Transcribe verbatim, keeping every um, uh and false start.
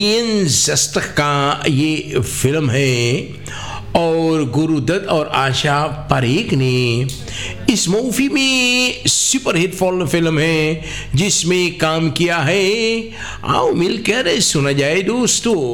Ian ज़स्तिक का ये film है और गुरुदत्त और आशा परेख ने इस मूवी में सुपर हिट फिल्म है जिसमें काम किया है। आओ मिलकर सुना जाए दोस्तों।